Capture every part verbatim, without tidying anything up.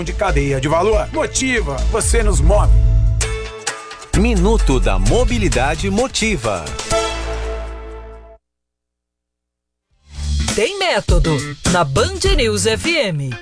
de cadeia de valor. Motiva, você nos move. Minuto da Mobilidade Motiva. Tem método na Band News F M.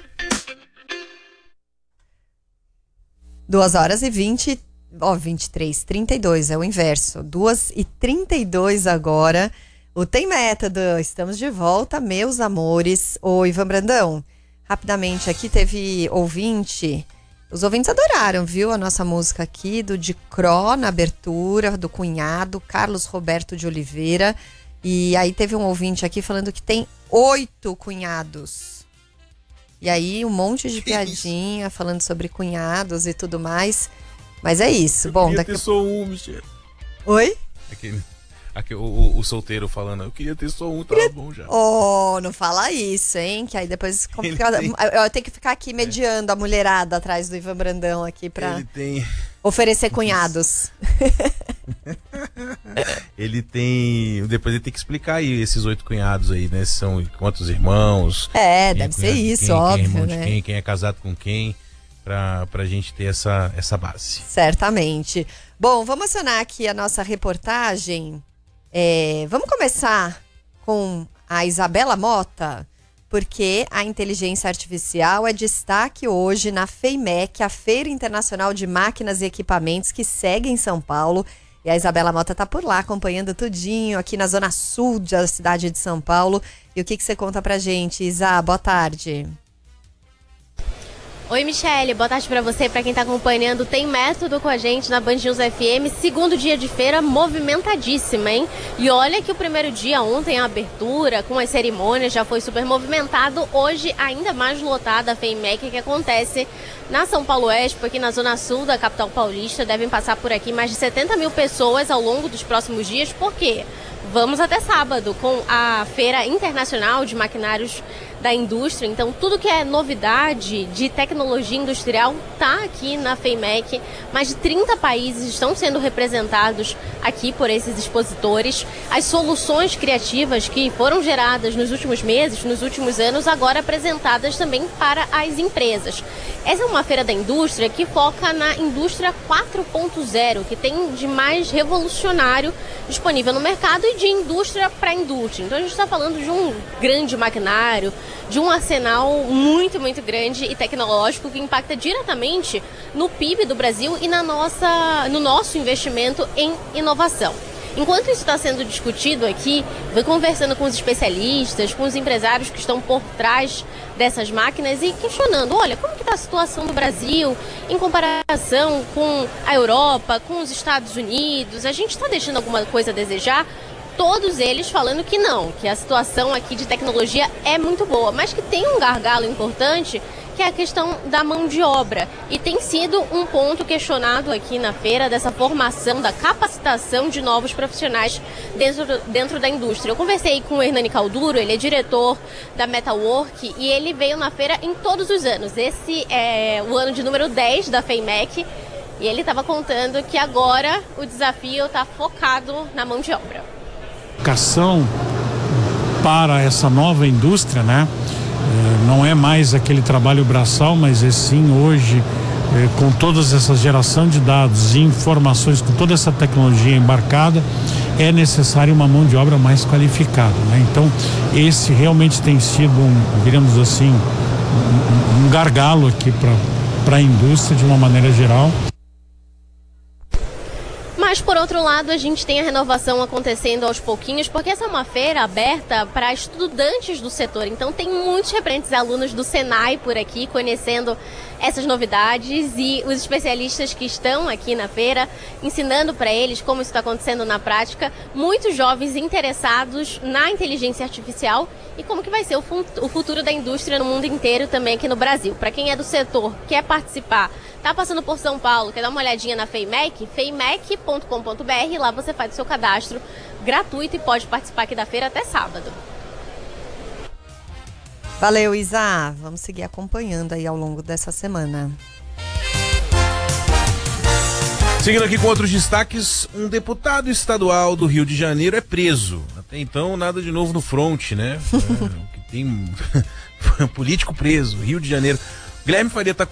duas horas e vinte, ó, vinte e três, trinta e dois, é o inverso. duas e trinta e dois agora. O Tem Método, estamos de volta, meus amores. Ô, Ivan Brandão, rapidamente aqui teve ouvinte. Os ouvintes adoraram, viu? A nossa música aqui do Dicró na abertura, do cunhado, Carlos Roberto de Oliveira. E aí teve um ouvinte aqui falando que tem oito cunhados. E aí um monte de piadinha falando sobre cunhados e tudo mais. Mas é isso. Eu Bom, queria daqui ter só um, Michel. Oi? Aquele, aquele, o, o solteiro falando, eu queria ter só um, tava queria... bom já. Oh, não fala isso, hein? Que aí depois complica... tem... eu tenho que ficar aqui mediando é. a mulherada atrás do Ivan Brandão aqui pra ele tem... oferecer cunhados. Ele tem... Depois ele tem que explicar aí esses oito cunhados aí, né? São quantos irmãos? É, deve ser isso, quem, óbvio, quem é irmão né? De quem, quem é casado com quem, pra, pra gente ter essa, essa base. Certamente. Bom, vamos acionar aqui a nossa reportagem. É, vamos começar com a Isabela Mota, porque a inteligência artificial é destaque hoje na FEIMEC, a Feira Internacional de Máquinas e Equipamentos, que segue em São Paulo. E a Isabela Mota tá por lá, acompanhando tudinho, aqui na zona sul da cidade de São Paulo. E o que, que você conta pra gente, Isa? Boa tarde. Oi, Michele, boa tarde pra você, pra quem tá acompanhando. Tem Método com a gente na Band News F M, segundo dia de feira movimentadíssima, hein? E olha que o primeiro dia, ontem, a abertura, com as cerimônias, já foi super movimentado. Hoje, ainda mais lotada a FEIMEC, que acontece na São Paulo Expo, aqui na zona sul da capital paulista. Devem passar por aqui mais de setenta mil pessoas ao longo dos próximos dias. Por quê? Vamos até sábado com a Feira Internacional de Maquinários da Indústria. Então, tudo que é novidade de tecnologia industrial está aqui na FEIMEC. Mais de trinta países estão sendo representados aqui por esses expositores. As soluções criativas que foram geradas nos últimos meses, nos últimos anos, agora apresentadas também para as empresas. Essa é uma feira da indústria que foca na indústria quatro ponto zero, que tem de mais revolucionário disponível no mercado e de indústria para indústria. Então a gente está falando de um grande maquinário, de um arsenal muito, muito grande e tecnológico que impacta diretamente no P I B do Brasil e na nossa, no nosso investimento em inovação. Enquanto isso está sendo discutido aqui, vou conversando com os especialistas, com os empresários que estão por trás dessas máquinas e questionando, olha, como que está a situação do Brasil em comparação com a Europa, com os Estados Unidos? A gente está deixando alguma coisa a desejar? Todos eles falando que não, que a situação aqui de tecnologia é muito boa, mas que tem um gargalo importante, que é a questão da mão de obra. E tem sido um ponto questionado aqui na feira, dessa formação, da capacitação de novos profissionais dentro, dentro da indústria. Eu conversei com o Hernani Calduro, ele é diretor da Metalwork, e ele veio na feira em todos os anos. Esse é o ano de número dez da FEIMEC, e ele estava contando que agora o desafio está focado na mão de obra. Educação para essa nova indústria, né? É, não é mais aquele trabalho braçal, mas é sim hoje, é, com toda essa geração de dados e informações, com toda essa tecnologia embarcada, é necessária uma mão de obra mais qualificada, né? Então, esse realmente tem sido um, digamos assim, um, um gargalo aqui para a indústria de uma maneira geral. Mas, por outro lado, a gente tem a renovação acontecendo aos pouquinhos, porque essa é uma feira aberta para estudantes do setor. Então, tem muitos representantes alunos do Senai por aqui, conhecendo essas novidades, e os especialistas que estão aqui na feira, ensinando para eles como isso está acontecendo na prática. Muitos jovens interessados na inteligência artificial e como que vai ser o futuro da indústria no mundo inteiro, também aqui no Brasil. Para quem é do setor, quer participar, tá passando por São Paulo, quer dar uma olhadinha na FEIMEC, feimec ponto com ponto b r, lá você faz o seu cadastro gratuito e pode participar aqui da feira até sábado. Valeu, Isa. Vamos seguir acompanhando aí ao longo dessa semana. Seguindo aqui com outros destaques, um deputado estadual do Rio de Janeiro é preso. Até então, nada de novo no front, né? É, o que tem político preso, Rio de Janeiro. Guilherme Faria está